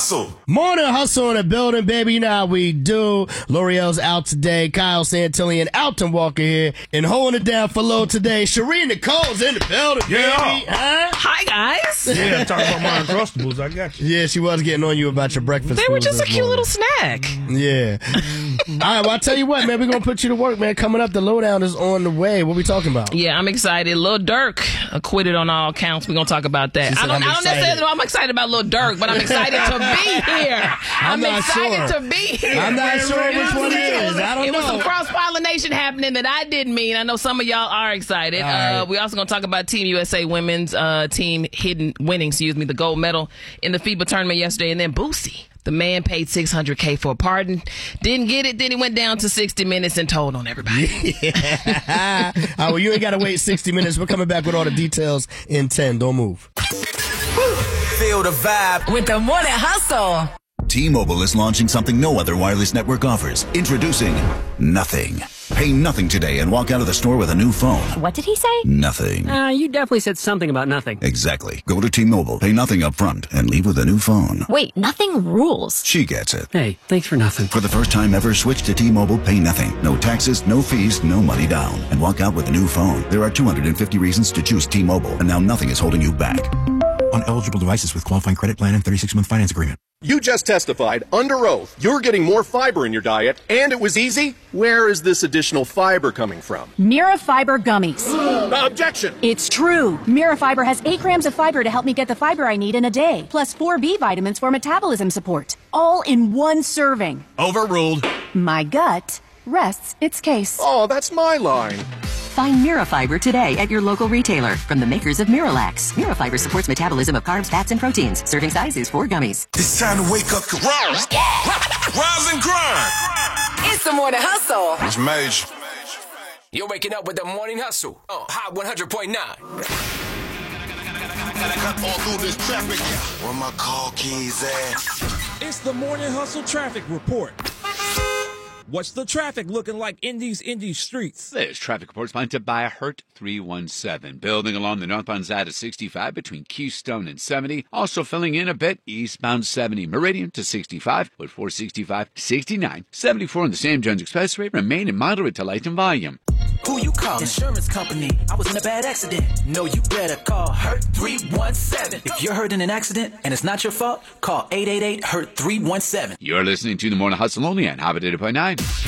Hustle. Morning Hustle in the building, baby. You know how we do. L'Oreal's out today. Kyle Santilli and Alton Walker here. And holding it down for low today. Shereen Nicole's in the building, baby. Huh? Hi, guys. Yeah, talking about my Uncrustables. I got you. Yeah, she was getting on you about your breakfast. They were just a this cute morning. little snack. Yeah. All right, well, I'll tell you what, man. We're going to put you to work, man. Coming up, the lowdown is on the way. What we talking about? Yeah, I'm excited. Lil Durk acquitted on all counts. We're going to talk about that. She said, I don't necessarily know I'm excited about Lil Durk, but I'm excited to be here. I'm not excited sure. to be here. I'm not sure which one it is. I don't It was know. some cross-pollination happening that I didn't mean. I know some of y'all are excited. All right. We're also going to talk about Team USA women's team winning the gold medal in the FIBA tournament yesterday. And then Boosie, the man paid $600K for a pardon. Didn't get it. Then he went down to 60 minutes and told on everybody. Yeah. All right, well, you ain't got to wait 60 minutes. We're coming back with all the details in 10. Don't move. Feel the vibe. With the Morning Hustle. T-Mobile is launching something no other wireless network offers. Introducing Nothing. Pay nothing today and walk out of the store with a new phone. What did he say? Nothing. You definitely said something about nothing. Exactly. Go to T-Mobile, pay nothing up front, and leave with a new phone. Wait, nothing rules. She gets it. Hey, thanks for nothing. For the first time ever, switch to T-Mobile, pay nothing. No taxes, no fees, no money down. And walk out with a new phone. There are 250 reasons to choose T-Mobile, and now nothing is holding you back. On eligible devices with qualifying credit plan and 36-month finance agreement. You just testified under oath you're getting more fiber in your diet, and it was easy. Where is this additional fiber coming from? Mirafiber gummies. Objection! It's true. Mirafiber has 8 grams of fiber to help me get the fiber I need in a day, plus 4 B vitamins for metabolism support. All in one serving. Overruled. My gut rests its case. Oh, that's my line. Find Mirafiber today at your local retailer from the makers of Miralax. Mirafiber supports metabolism of carbs, fats, and proteins. Serving size is 4 gummies. It's time to wake up. Rise. Rise and grind. It's the Morning Hustle. It's major. You're waking up with the Morning Hustle. Hot 100.9. All through this traffic. Where my car keys at? It's the Morning Hustle Traffic Report. What's the traffic looking like in these streets? There's traffic reports sponsored by Hurt 317. Building along the northbound side of 65 between Keystone and 70. Also filling in a bit eastbound 70 Meridian to 65 with 465, 69, 74 on the Sam Jones Expressway. Remain in moderate to light in volume. Who you call? Insurance company. I was in a bad accident. No, you better call Hurt 317. If you're hurt in an accident and it's not your fault, call 888-HURT-317. You're listening to the Morning Hustle only on Habit 8.9.